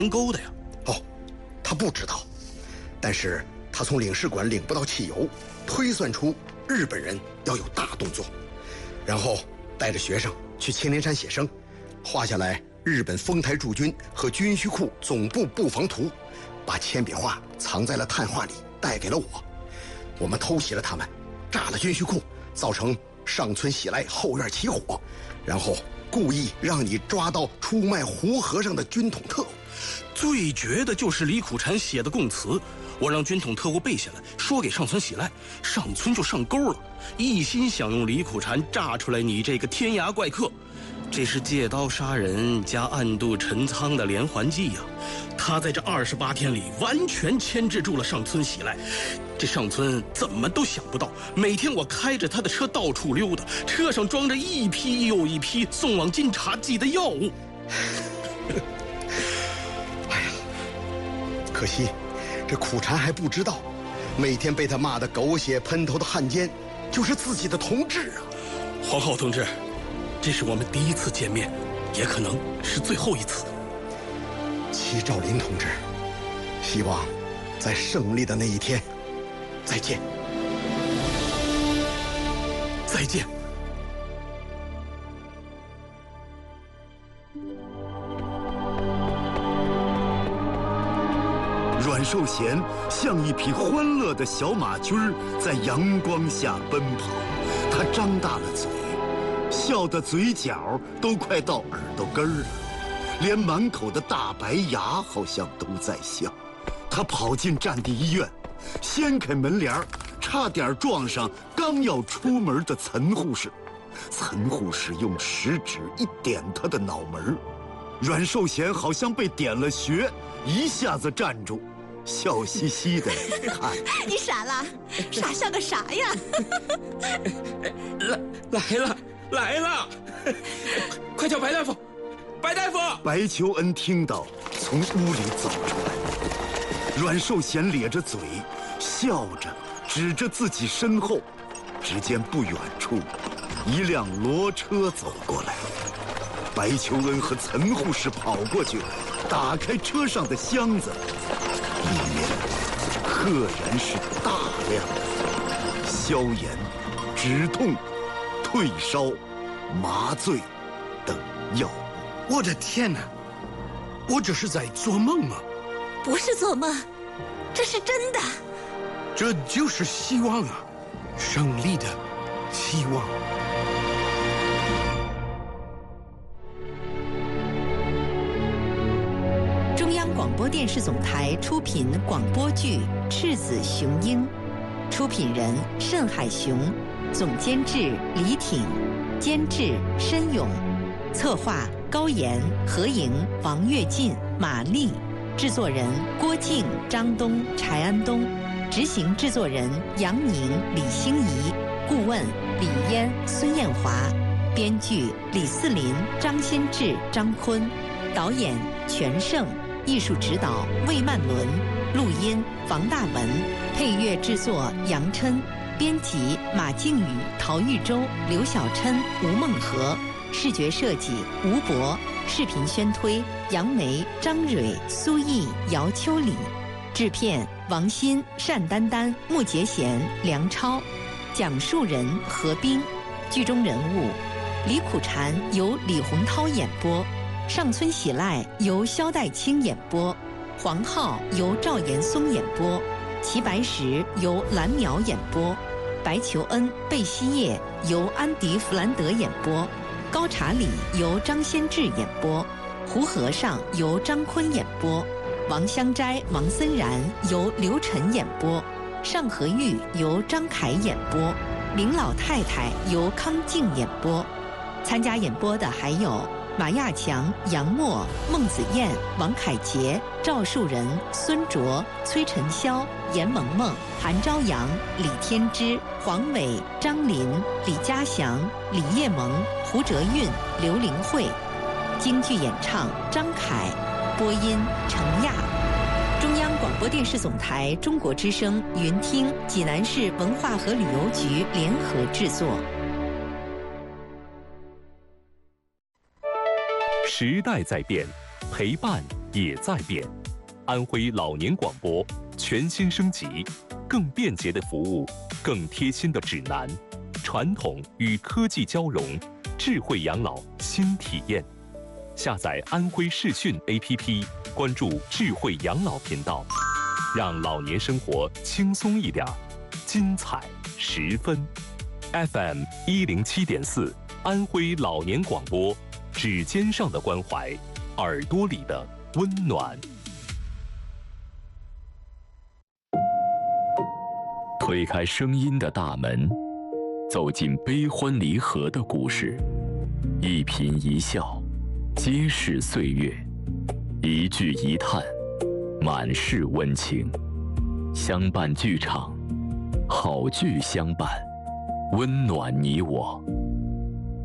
勾的呀？ 哦，他不知道，但是他从领事馆领不到汽油，推算出日本人要有大动作，然后带着学生去青莲山写生，画下来日本丰台驻军和军需库总部布防图，把铅笔画藏在了炭画里，带给了我。我们偷袭了他们，炸了军需库，造成上村喜来后院起火，然后故意让你抓到出卖胡和尚的军统特务。 最绝的就是李苦禅写的供词，我让军统特务背下来，说给上村喜来，上村就上钩了，一心想用李苦禅炸出来你这个天涯怪客。这是借刀杀人加暗度陈仓的连环计呀！他在这28天里完全牵制住了上村喜来。这上村怎么都想不到，每天我开着他的车到处溜达，车上装着一批又一批送往金察记的药物。 哎呀，可惜这苦禅还不知道，每天被他骂得狗血喷头的汉奸就是自己的同志啊！ 黄浩同志，这是我们第一次见面，也可能是最后一次。 齐兆林同志，希望在胜利的那一天再见。 再见。 阮寿贤像一匹欢乐的小马驹儿，在阳光下奔跑。他张大了嘴，笑得嘴角都快到耳朵根儿了，连满口的大白牙好像都在笑。他跑进战地医院，掀开门帘儿，差点撞上刚要出门的岑护士。岑护士用食指一点他的脑门，阮寿贤好像被点了穴，一下子站住，笑嘻嘻的看。 你傻了，傻像个啥呀？ 来了！快叫白大夫！白大夫！ 白求恩听到，从屋里走出来。阮寿贤咧着嘴，笑着指着自己身后。只见不远处，一辆骡车走过来。白求恩和岑护士跑过去，打开车上的箱子，里面赫然是大量的消炎、止痛、退烧、麻醉等药物。 我的天哪！我这是在做梦吗？ 不是做梦，这是真的。 这就是希望啊，胜利的希望。 中央广播电视总台出品广播剧《赤子雄鹰》，出品人盛海雄，总监制李挺，监制申勇，策划高岩、何莹、王跃进、马丽，制作人郭靖、张东、柴安东，执行制作人杨宁、李欣怡，顾问李嫣、孙艳华，编剧李四林、张先志、张坤，导演全胜，艺术指导魏曼伦，录音房大文，配乐制作杨琛，编辑马靖宇、陶玉洲、刘小琛、吴梦和，视觉设计吴博，视频宣推杨梅、张蕊、苏毅、姚秋里，制片王鑫、单丹丹、穆杰贤、梁超，讲述人何冰，剧中人物李苦禅由李洪涛演播，上村喜赖由肖代清演播，黄浩由赵岩松演播，齐白石由蓝苗演播，白求恩、贝希叶由安迪·弗兰德演播，高查理由张先志演播，胡和尚由张坤演播，王香斋、王森然由刘晨演播，尚和玉由张凯演播，林老太太由康静演播。参加演播的还有马亚强、杨默、孟子燕、王凯杰、赵树人、孙卓、崔晨霄、严萌萌、韩朝阳、李天之、黄伟、张林、李嘉祥、李叶萌、胡哲韵、刘玲慧。京剧演唱张凯，播音程亚。中央广播电视总台中国之声云听济南市文化和旅游局联合制作。 时代在变，陪伴也在变。安徽老年广播全新升级，更便捷的服务，更贴心的指南，传统与科技交融，智慧养老新体验。下载安徽视讯 APP， 关注智慧养老频道，让老年生活轻松一点，精彩十分。FM 107.4，安徽老年广播，指尖上的关怀，耳朵里的温暖。推开声音的大门，走进悲欢离合的故事，一颦一笑，皆是岁月；一句一叹，满是温情。相伴剧场，好剧相伴，温暖你我。